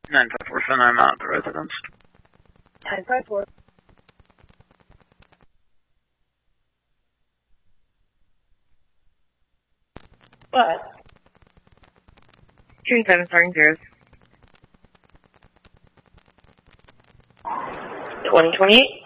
954, so I'm out at the residence. 954. What? 27 starting zeros. 2028.